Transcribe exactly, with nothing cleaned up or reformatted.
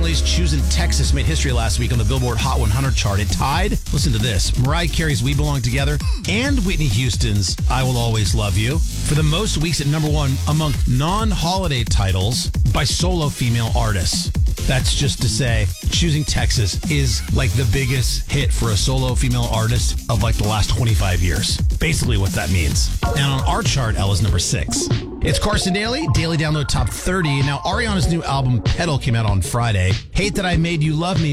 Daly's Choosing Texas made history last week on the Billboard Hot one hundred chart. It tied, listen to this, Mariah Carey's We Belong Together and Whitney Houston's I Will Always Love You for the most weeks at number one among non-holiday titles by solo female artists. That's just to say, Choosing Texas is like the biggest hit for a solo female artist of like the last twenty-five years. Basically what that means. And on our chart, Ella's number six. It's Carson Daly, Daily Download Top thirty. Now, Ariana's new album, Pedal, came out on Friday. Hate That I Made You Love Me